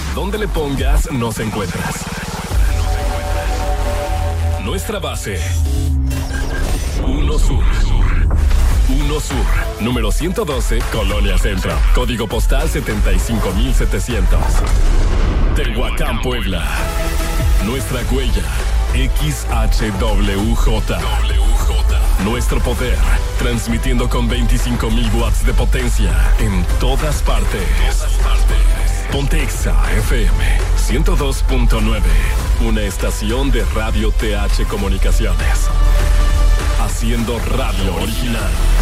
Donde le pongas, nos encuentras. Nuestra base. 1 Sur. 1 Sur, número 112, Colonia Centro. Código postal 75700. Tehuacán, Puebla. Nuestra huella, XHWJ. Nuestro poder, transmitiendo con 25,000 watts de potencia en todas partes. Pontexa FM 102.9, una estación de Radio TH Comunicaciones. Haciendo radio original.